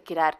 தெரிவிக்கிறார்.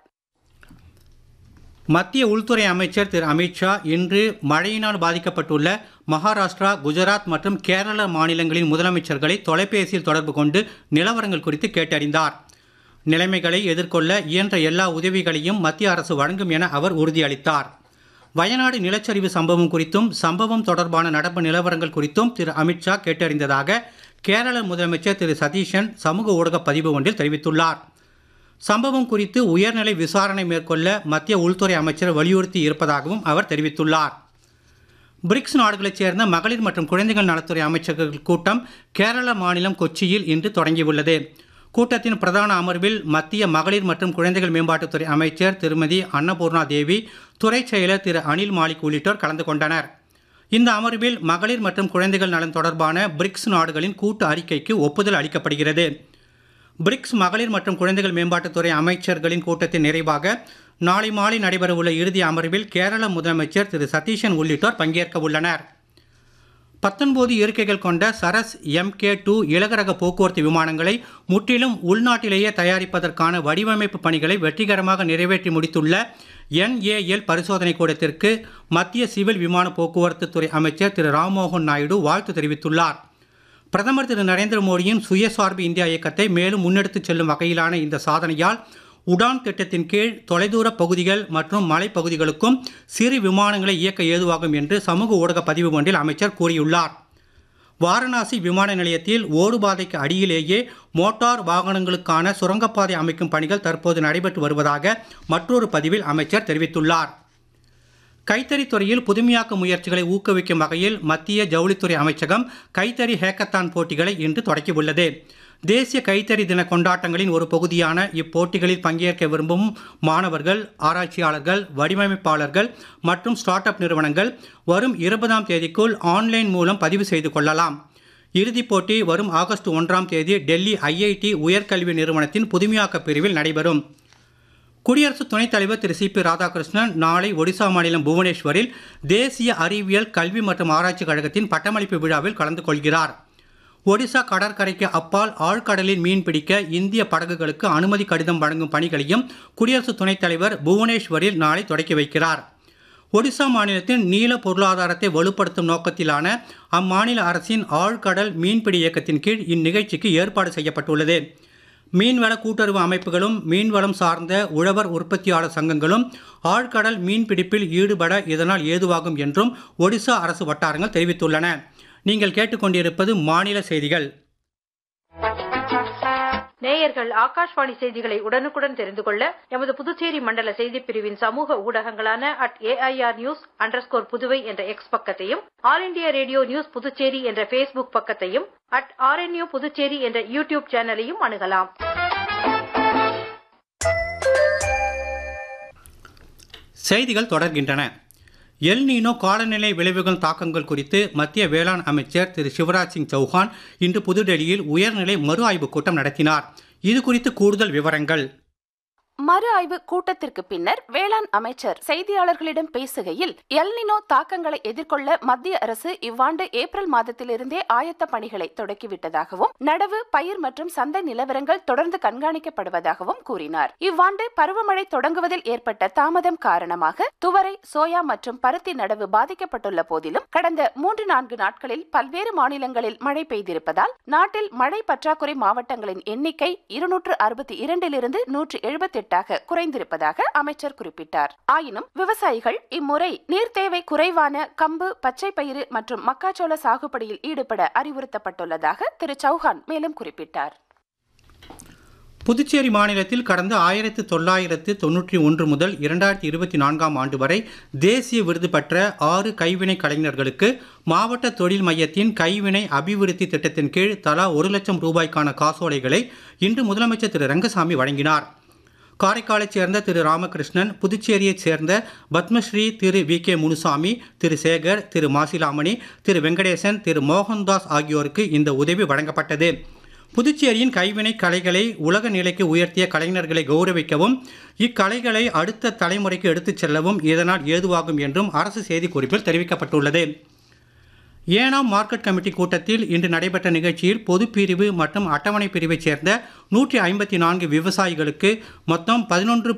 மத்திய உள்துறை அமைச்சர் திரு அமித்ஷா இன்று மழையினால் பாதிக்கப்பட்டுள்ள மகாராஷ்டிரா, குஜராத் மற்றும் கேரள மாநிலங்களின் முதலமைச்சர்களை தொலைபேசியில் தொடர்பு கொண்டு நிலவரங்கள் குறித்து கேட்டறிந்தார். நிலைமைகளை எதிர்கொள்ள இயன்ற எல்லா உதவிகளையும் மத்திய அரசு வழங்கும் என அவர் உறுதியளித்தார். வயநாடு நிலச்சரிவு சம்பவம் குறித்தும் சம்பவம் தொடர்பான நடப்பு நிலவரங்கள் குறித்தும் திரு அமித்ஷா கேட்டறிந்ததாக கேரள முதலமைச்சர் திரு சதீஷன் சமூக ஊடக பதிவு ஒன்றில் தெரிவித்துள்ளார். சம்பவம் குறித்து உயர்நிலை விசாரணை மேற்கொள்ள மத்திய உள்துறை அமைச்சர் வலியுறுத்தி இருப்பதாகவும் அவர் தெரிவித்துள்ளார். பிரிக்ஸ் நாடுகளைச் சேர்ந்த மகளிர் மற்றும் குழந்தைகள் நலத்துறை அமைச்சர்கள் கூட்டம் கேரள மாநிலம் கொச்சியில் இன்று தொடங்கியுள்ளது. கூட்டத்தின் பிரதான அமர்வில் மத்திய மகளிர் மற்றும் குழந்தைகள் மேம்பாட்டுத்துறை அமைச்சர் திருமதி அன்னபூர்ணா தேவி, துறை செயலர் திரு அனில் மாலிக் உள்ளிட்டோர் கலந்து கொண்டனர். இந்த அமர்வில் மகளிர் மற்றும் குழந்தைகள் நலன் தொடர்பான பிரிக்ஸ் நாடுகளின் கூட்டு அறிக்கைக்கு ஒப்புதல் அளிக்கப்படுகிறது. பிரிக்ஸ் மகளிர் மற்றும் குழந்தைகள் மேம்பாட்டுத்துறை அமைச்சர்களின் கூட்டத்தின் நிறைவாக நாளை மாலை நடைபெறவுள்ள இறுதி அமர்வில் கேரள முதலமைச்சர் திரு சதீஷன் உள்ளிட்டோர் பங்கேற்க உள்ளனர். 19 இருக்கைகள் கொண்ட சரஸ் MK2 இலகுரக போக்குவரத்து விமானங்களை முற்றிலும் உள்நாட்டிலேயே தயாரிப்பதற்கான வடிவமைப்பு பணிகளை வெற்றிகரமாக நிறைவேற்றி முடித்துள்ள NAL பரிசோதனை கூடத்திற்கு மத்திய சிவில் விமான போக்குவரத்து துறை அமைச்சர் திரு ராம்மோகன் நாயுடு வாழ்த்து தெரிவித்துள்ளார். பிரதமர் திரு நரேந்திர மோடியின் சுயசார்பு இந்தியா இயக்கத்தை மேலும் முன்னெடுத்துச் செல்லும் வகையிலான இந்த சாதனையால் உடான் திட்டத்தின் கீழ் தொலைதூர பகுதிகள் மற்றும் மலைப்பகுதிகளுக்கும் சிறு விமானங்களை இயக்க ஏதுவாகும் என்று சமூக ஊடக பதிவு ஒன்றில் அமைச்சர் கூறியுள்ளார். வாரணாசி விமான நிலையத்தில் ஓடுபாதைக்கு அடியிலேயே மோட்டார் வாகனங்களுக்கான சுரங்கப்பாதை அமைக்கும் பணிகள் தற்போது நடைபெற்று வருவதாக மற்றொரு பதிவில் அமைச்சர் தெரிவித்துள்ளார். கைத்தறித் துறையில் புதுமையாக்க முயற்சிகளை ஊக்குவிக்கும் வகையில் மத்திய ஜவுளித்துறை அமைச்சகம் கைத்தறி ஹேக்கத்தான் போட்டிகளை இன்று தொடக்கியுள்ளது. தேசிய கைத்தறி தின கொண்டாட்டங்களின் ஒரு பகுதியான இப்போட்டிகளில் பங்கேற்க விரும்பும் மாணவர்கள், ஆராய்ச்சியாளர்கள், வடிவமைப்பாளர்கள் மற்றும் ஸ்டார்ட் அப் நிறுவனங்கள் வரும் 20ஆம் தேதிக்குள் ஆன்லைன் மூலம் பதிவு செய்து கொள்ளலாம். இறுதிப் போட்டி வரும் ஆகஸ்ட் 1ஆம் தேதி டெல்லி IIT உயர்கல்வி நிறுவனத்தின் புதுமையாக்க பிரிவில் நடைபெறும். குடியரசு துணைத் தலைவர் திரு CP ராதாகிருஷ்ணன் நாளை ஒடிசா மாநிலம் புவனேஸ்வரில் தேசிய அறிவியல் கல்வி மற்றும் ஆராய்ச்சி கழகத்தின் பட்டமளிப்பு விழாவில் கலந்து கொள்கிறார். ஒடிசா கடற்கரைக்கு அப்பால் ஆழ்கடலில் மீன் பிடிக்க இந்திய படகுகளுக்கு அனுமதி கடிதம் வழங்கும் பணிகளையும் குடியரசு துணைத் தலைவர் புவனேஸ்வரில் நாளை தொடக்கி வைக்கிறார். ஒடிசா மாநிலத்தின் நீல பொருளாதாரத்தை வலுப்படுத்தும் நோக்கத்திலான அம்மாநில அரசின் ஆழ்கடல் மீன்பிடி இயக்கத்தின் கீழ் இந்நிகழ்ச்சிக்கு ஏற்பாடு செய்யப்பட்டுள்ளது. மீன்வள கூட்டுறவு அமைப்புகளும் மீன்வளம் சார்ந்த உழவர் உற்பத்தியாளர் சங்கங்களும் ஆழ்கடல் மீன்பிடிப்பில் ஈடுபட இதனால் ஏதுவாகும் என்றும் ஒடிசா அரசு வட்டாரங்கள் தெரிவித்துள்ளன. நீங்கள் கேட்டுக்கொண்டிருப்பது மாநில செய்திகள். நேயர்கள் ஆகாஷ்வாணி செய்திகளை உடனுக்குடன் தெரிந்து கொள்ள எமது புதுச்சேரி மண்டல செய்திப் பிரிவின் சமூக ஊடகங்களான @AIR_News_புதுவை என்ற எக்ஸ் பக்கத்தையும், all India radio news Puducherry என்ற Facebook பக்கத்தையும், @RNU புதுச்சேரி என்ற யூடியூப் சேனலையும் அணுகலாம். செய்திகள் தொடர்கின்றன. எல் நீனோ காலநிலை விளைவுகள் தாக்கங்கள் குறித்து மத்திய வேளாண் அமைச்சர் திரு சிவராஜ் சிங் சௌஹான் இன்று புதுடெல்லியில் உயர்நிலை மறு ஆய்வுக் கூட்டம் நடத்தினார். இது குறித்து கூடுதல் விவரங்கள். மறு ஆய்வு கூட்டத்திற்கு பின்னர் வேளாண் அமைச்சர் செய்தியாளர்களிடம் பேசுகையில், எல் நினோ தாக்கங்களை எதிர்கொள்ள மத்திய அரசு இவ்வாண்டு ஏப்ரல் மாதத்திலிருந்தே ஆயத்த பணிகளை தொடக்கிவிட்டதாகவும், நடவு, பயிர் மற்றும் சந்தை நிலவரங்கள் தொடர்ந்து கண்காணிக்கப்படுவதாகவும் கூறினார். இவ்வாண்டு பருவமழை தொடங்குவதில் ஏற்பட்ட தாமதம் காரணமாக துவரை, சோயா மற்றும் பருத்தி நடவு பாதிக்கப்பட்டுள்ள போதிலும் கடந்த 3-4 நாட்களில் பல்வேறு மாநிலங்களில் மழை பெய்திருப்பதால் நாட்டில் மழை பற்றாக்குறை மாவட்டங்களின் எண்ணிக்கை 262 178 குறைந்திருப்பதாக அமைச்சர் குறிப்பிட்டார். ஆயினும் விவசாயிகள் இம்முறை நீர் தேவை குறைவான கம்பு, பச்சை பயிறு மற்றும் மக்காச்சோள சாகுபடியில் ஈடுபட அறிவுறுத்தப்பட்டுள்ளதாக திரு சௌஹான் மேலும் குறிப்பிட்டார். புதுச்சேரி மாநிலத்தில் கடந்த 1991 முதல் 2024ஆம் ஆண்டு வரை தேசிய விருது பெற்ற 6 கைவினை கலைஞர்களுக்கு மாவட்ட தொழில் மையத்தின் கைவினை அபிவிருத்தி திட்டத்தின் கீழ் தலா 1 லட்சம் ரூபாய்க்கான காசோலைகளை இன்று முதலமைச்சர் திரு ரங்கசாமி வழங்கினார். காரைக்காலைச் சேர்ந்த திரு ராமகிருஷ்ணன், புதுச்சேரியைச் சேர்ந்த பத்மஸ்ரீ திரு VK முனுசாமி, திரு சேகர், திரு மாசிலாமணி, திரு வெங்கடேசன், திரு மோகன்தாஸ் ஆகியோருக்கு இந்த உதவி வழங்கப்பட்டது. புதுச்சேரியின் கைவினை கலைகளை உலக நிலைக்கு உயர்த்திய கலைஞர்களை கௌரவிக்கவும் இக்கலைகளை அடுத்த தலைமுறைக்கு எடுத்துச் செல்லவும் இதனால் ஏதுவாகும் என்றும் அரசு செய்திக்குறிப்பில் தெரிவிக்கப்பட்டுள்ளது. ஏனாம் மார்க்கெட் கமிட்டி கூட்டத்தில் இன்று நடைபெற்ற நிகழ்ச்சியில் பொதுப்பிரிவு மற்றும் அட்டவணை பிரிவைச் சேர்ந்த 154 விவசாயிகளுக்கு மொத்தம் 11